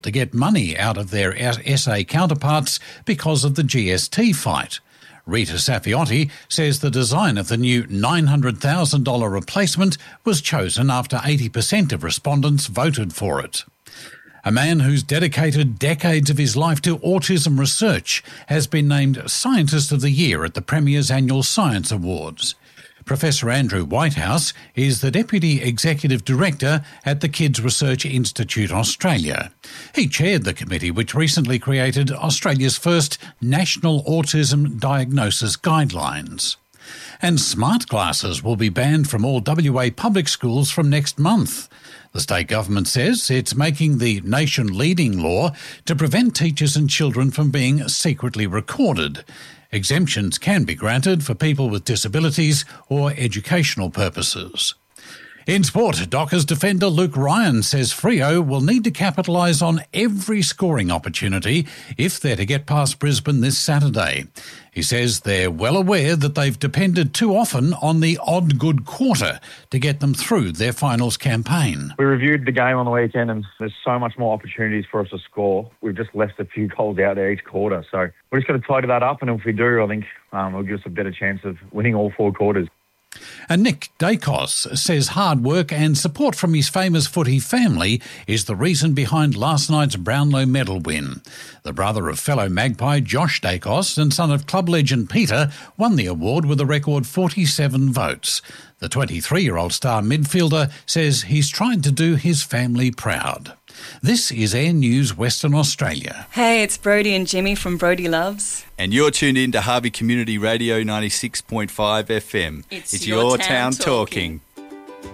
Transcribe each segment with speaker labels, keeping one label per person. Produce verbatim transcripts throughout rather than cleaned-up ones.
Speaker 1: to get money out of their S A counterparts because of the G S T fight. Rita Safiotti says the design of the new nine hundred thousand dollars replacement was chosen after eighty percent of respondents voted for it. A man who's dedicated decades of his life to autism research has been named Scientist of the Year at the Premier's Annual Science Awards. Professor Andrew Whitehouse is the Deputy Executive Director at the Kids Research Institute Australia. He chaired the committee which recently created Australia's first National Autism Diagnosis Guidelines. And smart glasses will be banned from all W A public schools from next month. The state government says it's making the nation-leading law to prevent teachers and children from being secretly recorded. Exemptions can be granted for people with disabilities or educational purposes. In sport, Dockers defender Luke Ryan says Freo will need to capitalise on every scoring opportunity if they're to get past Brisbane this Saturday. He says they're well aware that they've depended too often on the odd good quarter to get them through their finals campaign.
Speaker 2: We reviewed the game on the weekend and there's so much more opportunities for us to score. We've just left a few goals out there each quarter. So we're just going to tidy that up, and if we do, I think um, it'll give us a better chance of winning all four quarters.
Speaker 1: And Nick Dacos says hard work and support from his famous footy family is the reason behind last night's Brownlow medal win. The brother of fellow Magpie Josh Dacos and son of club legend Peter won the award with a record forty-seven votes. The twenty-three-year-old star midfielder says he's trying to do his family proud. This is Air News Western Australia.
Speaker 3: Hey, it's Brodie and Jimmy from Brodie Loves.
Speaker 4: And you're tuned in to Harvey Community Radio ninety-six point five F M.
Speaker 3: It's,
Speaker 4: it's
Speaker 3: your,
Speaker 4: your
Speaker 3: town,
Speaker 4: town talking.
Speaker 3: talking.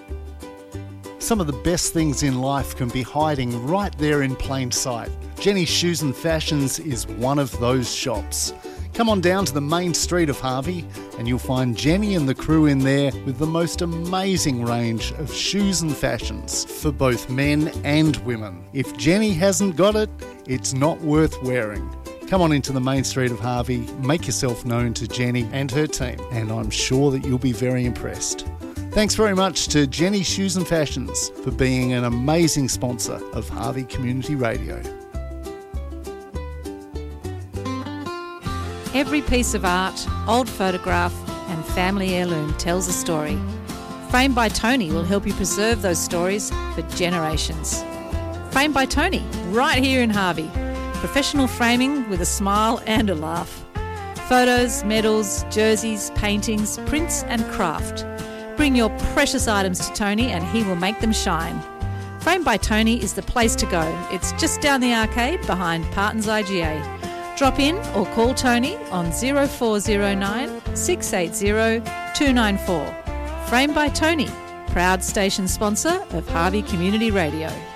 Speaker 5: Some of the best things in life can be hiding right there in plain sight. Jenny's Shoes and Fashions is one of those shops. Come on down to the main street of Harvey and you'll find Jenny and the crew in there with the most amazing range of shoes and fashions for both men and women. If Jenny hasn't got it, it's not worth wearing. Come on into the main street of Harvey, make yourself known to Jenny and her team, and I'm sure that you'll be very impressed. Thanks very much to Jenny Shoes and Fashions for being an amazing sponsor of Harvey Community Radio.
Speaker 6: Every piece of art, old photograph and family heirloom tells a story. Framed by Tony will help you preserve those stories for generations. Framed by Tony, right here in Harvey. Professional framing with a smile and a laugh. Photos, medals, jerseys, paintings, prints and craft. Bring your precious items to Tony and he will make them shine. Framed by Tony is the place to go. It's just down the arcade behind Parton's I G A. Drop in or call Tony on zero four zero nine, six eight zero, two nine four. Framed by Tony, proud station sponsor of Harvey Community Radio.